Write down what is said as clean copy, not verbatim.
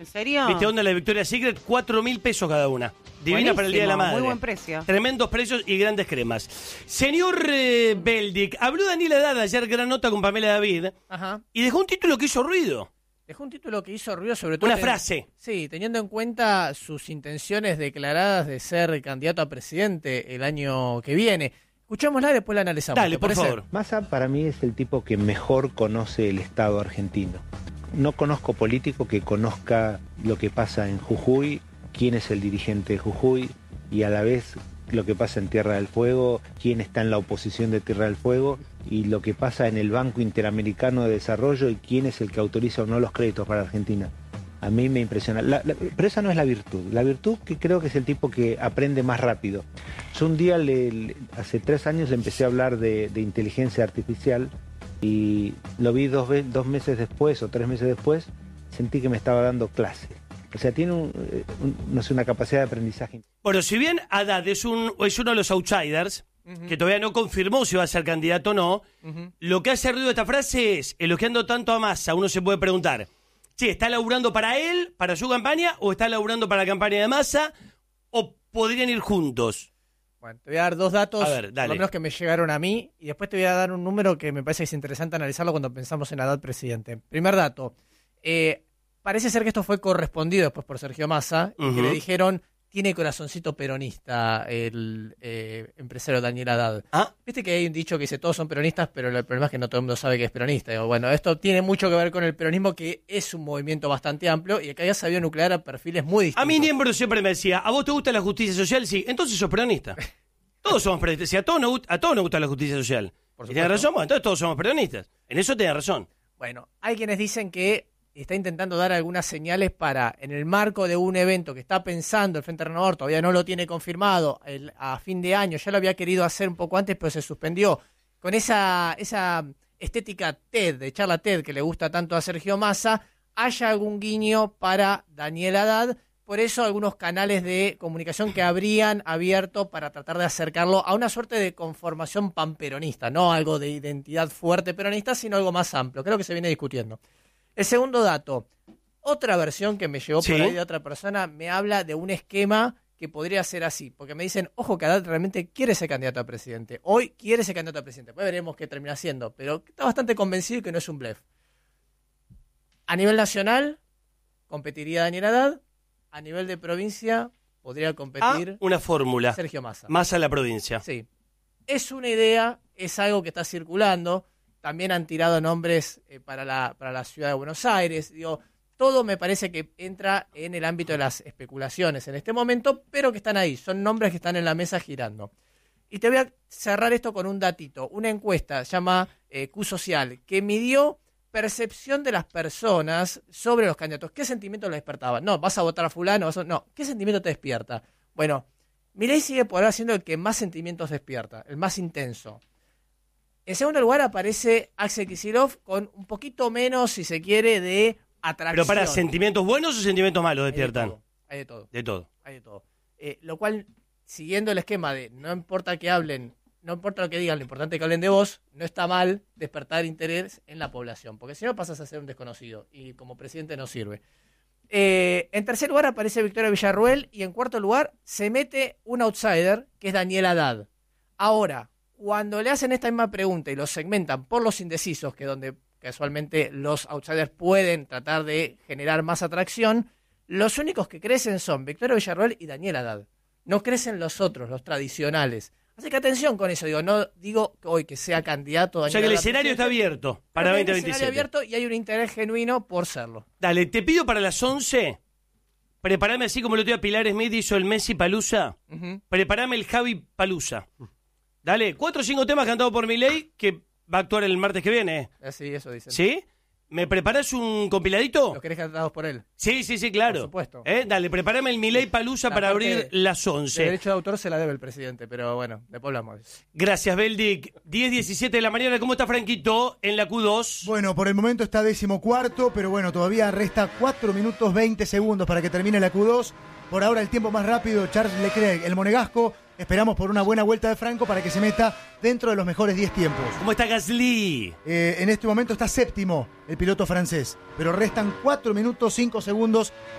¿En serio? ¿Viste onda la Victoria's Secret? 4.000 pesos cada una. Divina Buenísimo, para el Día de la Madre. muy buen precio. Tremendos precios y grandes cremas. Señor Beldic, habló Daniela Haddad ayer, gran nota con Pamela David, Ajá. y dejó un título que hizo ruido. Dejó un título que hizo ruido sobre todo... Una frase. Sí, teniendo en cuenta sus intenciones declaradas de ser candidato a presidente el año que viene. Escuchémosla y después la analizamos. Dale, por favor. Massa para mí es el tipo que mejor conoce el Estado argentino. No conozco político que conozca lo que pasa en Jujuy, quién es el dirigente de Jujuy y a la vez lo que pasa en Tierra del Fuego, quién está en la oposición de Tierra del Fuego y lo que pasa en el Banco Interamericano de Desarrollo y quién es el que autoriza o no los créditos para Argentina. A mí me impresiona. Pero esa no es la virtud. La virtud que creo que es el tipo que aprende más rápido. Yo un día, hace 3 años, le empecé a hablar de inteligencia artificial y lo vi 2 meses después o 3 meses después, sentí que me estaba dando clase. O sea, tiene no sé, una capacidad de aprendizaje. Bueno, si bien Haddad es uno de los outsiders, que todavía no confirmó si va a ser candidato o no, lo que hace ruido de esta frase es, elogiando tanto a Massa, uno se puede preguntar, ¿sí, está laburando para él, para su campaña, o está laburando para la campaña de Massa, o podrían ir juntos? Bueno, te voy a dar 2 datos, A ver, dale. por lo menos que me llegaron a mí, y después te voy a dar un número que me parece que es interesante analizarlo cuando pensamos en Haddad presidente. Primer dato, parece ser que esto fue correspondido después por Sergio Massa, y que le dijeron, tiene corazoncito peronista el empresario Daniel Haddad. ¿Ah? Viste que hay un dicho que dice, todos son peronistas, pero el problema es que no todo el mundo sabe que es peronista. Digo, bueno, esto tiene mucho que ver con el peronismo, que es un movimiento bastante amplio, y que haya sabido nuclear a perfiles muy distintos. A mí Niembro siempre me decía, ¿a vos te gusta la justicia social? Sí, entonces sos peronista. Todos somos peronistas. Si a todos nos gusta la justicia social. Por Y tenés supuesto. razón, bueno, entonces todos somos peronistas. En eso tenés razón. Bueno, hay quienes dicen que está intentando dar algunas señales para, en el marco de un evento que está pensando el Frente Renovador, todavía no lo tiene confirmado, a fin de año, ya lo había querido hacer un poco antes, pero se suspendió, con esa estética TED, de charla TED, que le gusta tanto a Sergio Massa, haya algún guiño para Daniel Haddad. Por eso algunos canales de comunicación que habrían abierto para tratar de acercarlo a una suerte de conformación panperonista, no algo de identidad fuerte peronista, sino algo más amplio. Creo que se viene discutiendo. El segundo dato, otra versión que me llegó por ahí de otra persona, me habla de un esquema que podría ser así, porque me dicen, ojo, que Haddad realmente quiere ser candidato a presidente. Hoy quiere ser candidato a presidente. Después veremos qué termina siendo, pero está bastante convencido y que no es un blef. A nivel nacional, competiría Daniel Haddad. A nivel de provincia, podría competir una fórmula. Sergio Massa. Massa la provincia. Sí. Es una idea, es algo que está circulando. También han tirado nombres para la ciudad de Buenos Aires. Digo, todo me parece que entra en el ámbito de las especulaciones en este momento, pero que están ahí. Son nombres que están en la mesa girando. Y te voy a cerrar esto con un datito. Una encuesta, se llama Q-Social, que midió percepción de las personas sobre los candidatos. ¿Qué sentimiento les despertaba? No, vas a votar a fulano, no. ¿Qué sentimiento te despierta? Bueno, Milei sigue por ahora siendo el que más sentimientos despierta, el más intenso. En segundo lugar aparece Axel Kicillof con un poquito menos, si se quiere, de atracción. Pero para, ¿sentimientos buenos o sentimientos malos despiertan? Hay de todo. De todo. Hay de todo. Lo cual, siguiendo el esquema de no importa que hablen, no importa lo que digan, lo importante es que hablen de vos, no está mal despertar interés en la población, porque si no pasas a ser un desconocido y como presidente no sirve. En tercer lugar aparece Victoria Villarruel y en cuarto lugar se mete un outsider que es Daniel Haddad. Ahora, cuando le hacen esta misma pregunta y los segmentan por los indecisos, que es donde casualmente los outsiders pueden tratar de generar más atracción, los únicos que crecen son Victoria Villarruel y Daniel Haddad. No crecen los otros, los tradicionales. Así que atención con eso, no digo hoy que sea candidato Daniel Haddad. O sea que el escenario está abierto para Pero hay 2027. un escenario abierto y hay un interés genuino por serlo. Dale, te pido para las 11, prepárame así como el otro día Pilar Smith hizo el Messi Palusa, prepárame el Javi Palusa. Dale, 4 o 5 temas cantados por Milei que va a actuar el martes que viene. Sí, eso dicen. ¿Sí? ¿Me preparás un compiladito? ¿Los querés cantados por él? Sí, claro. Por supuesto. Dale, prepárame el Milei Palusa para abrir las 11. El derecho de autor se la debe el presidente, pero bueno, después hablamos. Gracias, Beldic. 10:17 de la mañana. ¿Cómo está Franquito en la Q2? Bueno, por el momento está 14º, pero bueno, todavía resta 4 minutos 20 segundos para que termine la Q2. Por ahora el tiempo más rápido, Charles Leclerc, el monegasco, esperamos por una buena vuelta de Franco para que se meta dentro de los mejores 10 tiempos. ¿Cómo está Gasly? En este momento está séptimo el piloto francés, pero restan 4 minutos 5 segundos